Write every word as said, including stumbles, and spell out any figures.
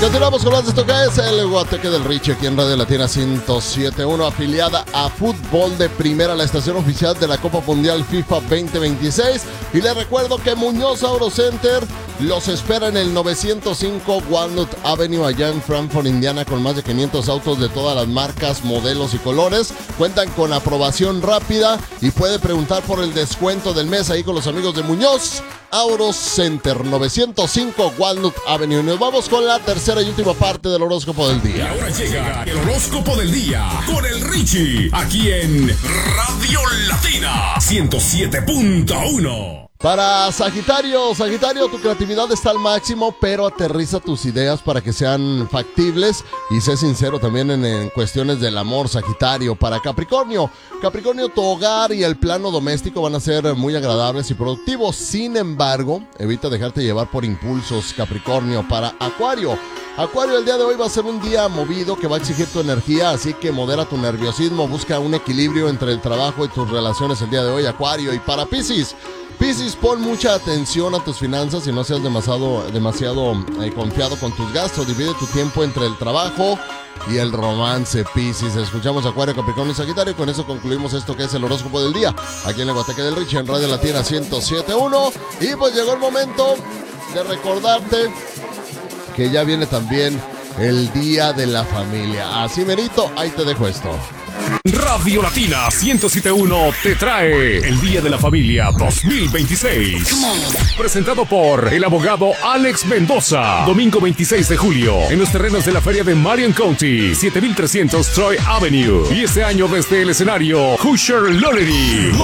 continuamos con más de esto que es el Guateque del Richie aquí en Radio Latina ciento siete punto uno, afiliada a Fútbol de Primera, la estación oficial de la Copa Mundial FIFA veinte veintiséis. Y les recuerdo que Muñoz Auto Center los espera en el novecientos cinco Walnut Avenue allá en Frankfort, Indiana, con más de quinientos autos de todas las marcas, modelos y colores. Cuentan con aprobación rápida y puede preguntar por el descuento del mes ahí con los amigos de Muñoz Auto Center, novecientos cinco Walnut Avenue. Nos vamos con la tercera y última parte del horóscopo del día. Y ahora llega el horóscopo del día con el Richie, aquí en Radio Latina ciento siete punto uno. Para Sagitario, Sagitario, tu creatividad está al máximo, pero aterriza tus ideas para que sean factibles y sé sincero también en, en cuestiones del amor, Sagitario. Para Capricornio, Capricornio, tu hogar y el plano doméstico van a ser muy agradables y productivos. Sin embargo, evita dejarte llevar por impulsos, Capricornio. Para Acuario, Acuario, el día de hoy va a ser un día movido que va a exigir tu energía, así que modera tu nerviosismo, busca un equilibrio entre el trabajo y tus relaciones el día de hoy, Acuario. Y para Piscis, Piscis, pon mucha atención a tus finanzas y no seas demasiado, demasiado eh, confiado con tus gastos. Divide tu tiempo entre el trabajo y el romance, Piscis. Escuchamos Acuario, Capricornio y Sagitario. Con eso concluimos esto que es el horóscopo del día aquí en el Guateque del Richie en Radio Latina ciento siete punto uno. Y pues llegó el momento de recordarte que ya viene también el Día de la Familia. Así merito, ahí te dejo esto. Radio Latina ciento siete punto uno te trae el Día de la Familia dos mil veintiséis. Presentado por el abogado Alex Mendoza. Domingo veintiséis de julio en los terrenos de la feria de Marion County, siete mil trescientos Troy Avenue. Y este año desde el escenario Hoosier Lollery.